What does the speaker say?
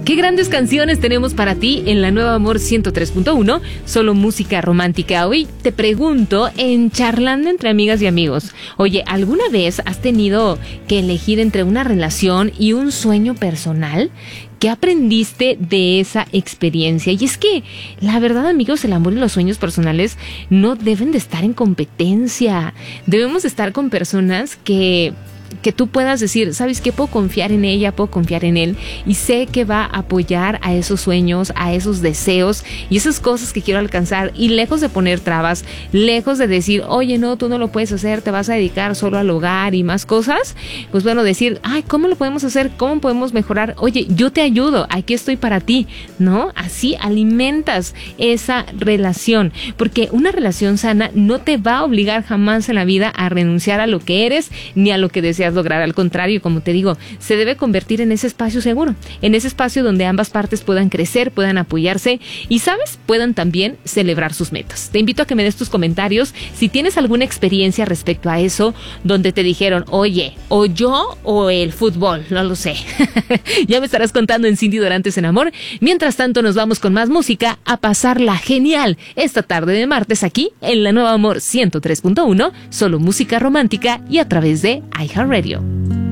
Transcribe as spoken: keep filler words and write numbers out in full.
Qué grandes canciones tenemos para ti en la Nueva Amor ciento tres punto uno, solo música romántica. Hoy te pregunto, en Charlando entre amigas y amigos, oye, ¿alguna vez has tenido que elegir entre una relación y un sueño personal? ¿Qué aprendiste de esa experiencia? Y es que, la verdad, amigos, el amor y los sueños personales no deben de estar en competencia. Debemos estar con personas que... que tú puedas decir, ¿sabes qué? Puedo confiar en ella, puedo confiar en él y sé que va a apoyar a esos sueños, a esos deseos y esas cosas que quiero alcanzar, y lejos de poner trabas, lejos de decir, oye, no, tú no lo puedes hacer, te vas a dedicar solo al hogar y más cosas, pues bueno, decir, ay, ¿cómo lo podemos hacer? ¿Cómo podemos mejorar? Oye, yo te ayudo, aquí estoy para ti, ¿no? Así alimentas esa relación, porque una relación sana no te va a obligar jamás en la vida a renunciar a lo que eres ni a lo que deseas lograr. Al contrario, como te digo, se debe convertir en ese espacio seguro, en ese espacio donde ambas partes puedan crecer, puedan apoyarse y, ¿sabes?, puedan también celebrar sus metas. Te invito a que me des tus comentarios si tienes alguna experiencia respecto a eso, donde te dijeron, oye, o yo o el fútbol, no lo sé. Ya me estarás contando en Cindy Dorantes en Amor. Mientras tanto, nos vamos con más música a pasarla genial esta tarde de martes aquí en la Nueva Amor ciento tres punto uno, solo música romántica y a través de iHeartRadio.